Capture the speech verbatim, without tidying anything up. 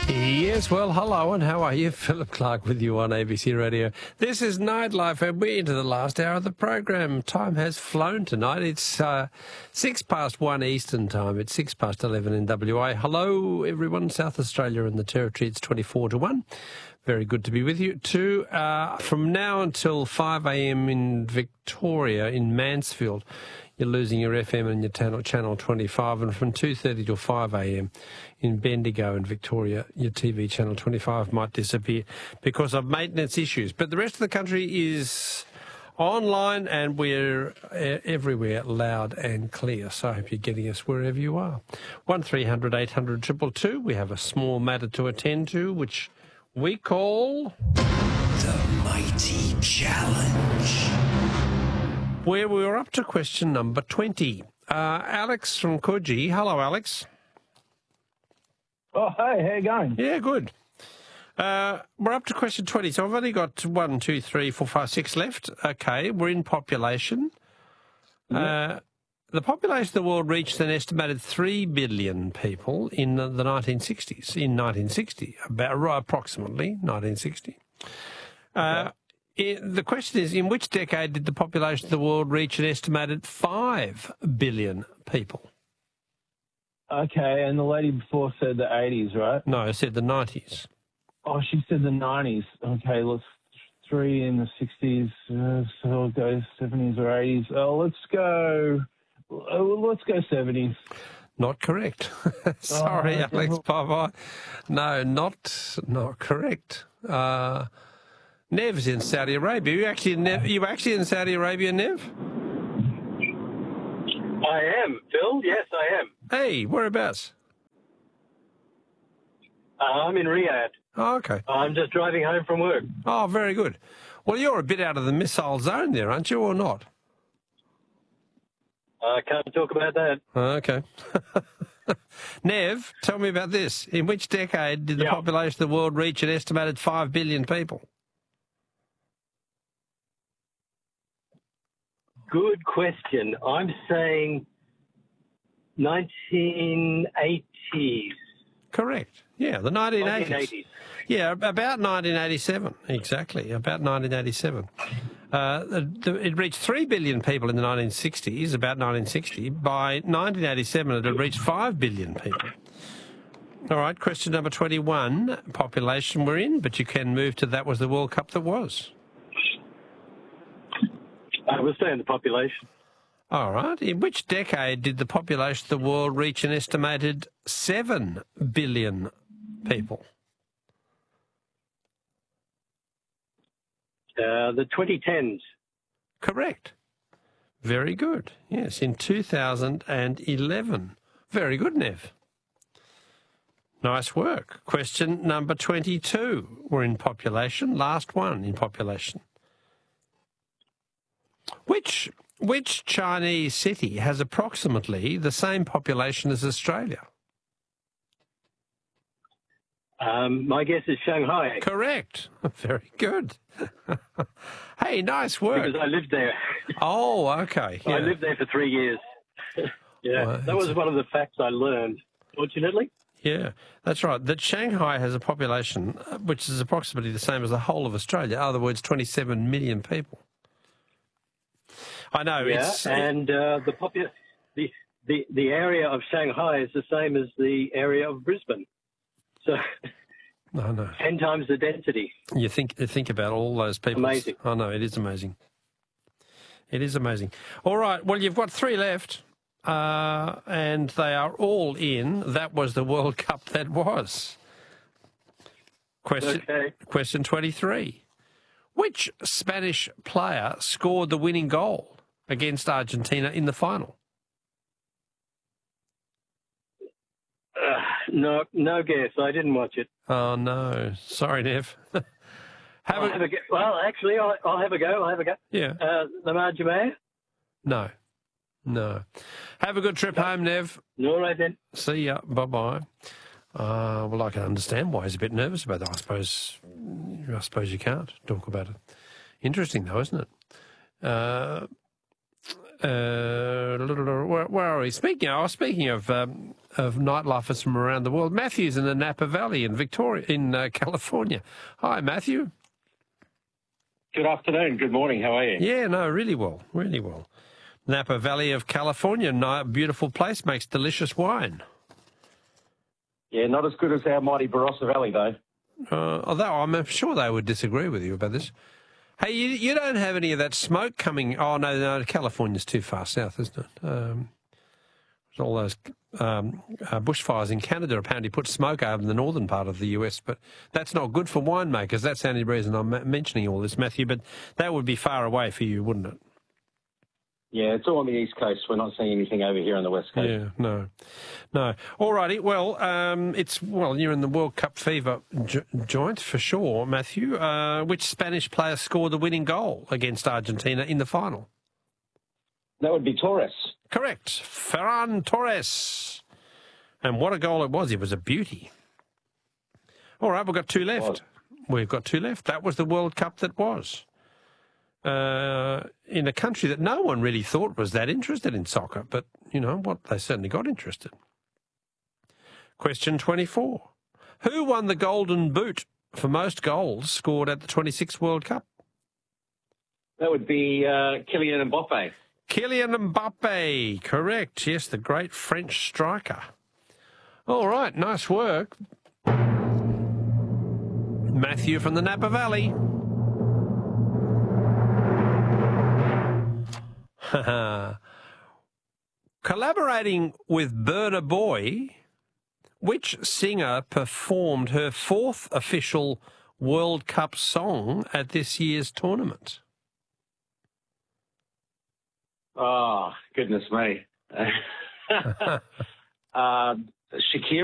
Yes, well, hello and how are you? Philip Clark with you on A B C Radio. This is Nightlife and we're into the last hour of the program. Time has flown tonight. It's uh, six past one Eastern time. It's six past eleven in W A. Hello, everyone. South Australia and the Territory, it's twenty-four to one. Very good to be with you. Two, uh, from now until five a.m. in Victoria, in Mansfield, you're losing your F M and your channel, channel twenty-five, and from two thirty till five a.m. in Bendigo in Victoria, your T V channel twenty-five might disappear because of maintenance issues. But the rest of the country is online and we're uh, everywhere loud and clear. So I hope you're getting us wherever you are. one three hundred eight hundred two two two. We have a small matter to attend to, which we call The Mighty Challenge, where we were up to question number twenty. Uh, Alex from Coogee. Hello, Alex. Oh, hey, how you going? Yeah, good. Uh, we're up to question twenty, so I've only got one, two, three, four, five, six left. Okay, we're in population. Yep. Uh, the population of the world reached an estimated three billion people in the, the nineteen sixties, in nineteen sixty, about approximately nineteen sixty. Uh, Okay. In, the question is, in which decade did the population of the world reach an estimated five billion people? Okay, and the lady before said the eighties, right? No, I said the nineties. Oh, she said the nineties. Okay, let's three in the sixties, uh, so we'll go seventies or eighties. Oh, let's go. Uh, let's go seventies. Not correct. Sorry, Oh, Alex. Bye bye. No, not not correct. Uh, Nev's in Saudi Arabia. You actually in Nev, you actually in Saudi Arabia, Nev? I am, Phil. Yes, I am. Hey, whereabouts? Uh, I'm in Riyadh. Oh, okay. I'm just driving home from work. Oh, very good. Well, you're a bit out of the missile zone there, aren't you, or not? I can't talk about that. Okay. Nev, tell me about this. In which decade did the Yeah. population of the world reach an estimated five billion people? Good question. I'm saying nineteen eighties. Correct. Yeah, the nineteen eighties. nineteen eighties. Yeah, about nineteen eighty-seven. Exactly, about nineteen eighty-seven. Uh, the, the, it reached three billion people in the nineteen sixties, about nineteen sixty. By nineteen eighty-seven, it had reached five billion people. All right, question number twenty-one. Population we're in, but you can move to that was the World Cup that was. I was saying the population. All right. In which decade did the population of the world reach an estimated seven billion people? Uh, the twenty tens. Correct. Very good. Yes, in two thousand eleven. Very good, Nev. Nice work. Question number twenty-two. We're in population. Last one in population. Which which Chinese city has approximately the same population as Australia? Um, my guess is Shanghai. Correct. Very good. Hey, nice work. Because I lived there. Oh, okay. I Yeah. lived there for three years. yeah, Well, that was it's- one of the facts I learned, fortunately. Yeah, that's right. That Shanghai has a population uh, which is approximately the same as the whole of Australia. In other words, twenty-seven million people. I know. Yeah, it's and uh, the, popu- the the the area of Shanghai is the same as the area of Brisbane. So No, no. ten times the density. You think you think about all those people. Amazing. I know, it is amazing. It is amazing. All right, well, you've got three left, uh, and they are all in. That was the World Cup that was. Question, Okay. question twenty-three. Which Spanish player scored the winning goal against Argentina in the final? Uh, no, no guess. I didn't watch it. Oh, no. Sorry, Nev. have I'll a, have a go. Well, actually, I'll, I'll have a go. I'll have a go. yeah. Uh, Lamar Jamal? No. No. Have a good trip home, Nev. All right, then. See ya. Bye-bye. Uh, well, I can understand why he's a bit nervous about that. I suppose, I suppose you can't talk about it. Interesting, though, isn't it? Uh, Uh, where, where are we? Speaking of, speaking of um, of nightlifers from around the world, Matthew's in the Napa Valley in Victoria, in uh, California. Hi, Matthew. Good afternoon. Good morning. How are you? Yeah, no, really well, really well. Napa Valley of California, no, beautiful place, makes delicious wine. Yeah, not as good as our mighty Barossa Valley, though. Uh, although I'm sure they would disagree with you about this. Hey, you, you don't have any of that smoke coming. Oh, no, no, California's too far south, isn't it? Um, all those um, uh, bushfires in Canada apparently put smoke over in the northern part of the U S, but that's not good for winemakers. That's the only reason I'm ma- mentioning all this, Matthew, but that would be far away for you, wouldn't it? Yeah, it's all on the East Coast. We're not seeing anything over here on the West Coast. Yeah, no. No. All righty. Well, um, it's, well, you're in the World Cup fever jo- joint for sure, Matthew. Uh, which Spanish player scored the winning goal against Argentina in the final? That would be Torres. Correct. Ferran Torres. And what a goal it was. It was a beauty. All right, we've got two left. We've got two left. That was the World Cup that was. Uh, in a country that no one really thought was that interested in soccer, but, you know what, they certainly got interested. Question twenty-four. Who won the Golden Boot for most goals scored at the twenty-sixth World Cup? That would be uh, Kylian Mbappe. Kylian Mbappe, correct. Yes, the great French striker. All right, nice work. Matthew from the Napa Valley. Collaborating with Burna Boy, which singer performed her fourth official World Cup song at this year's tournament? Oh, goodness me. uh, Shakira.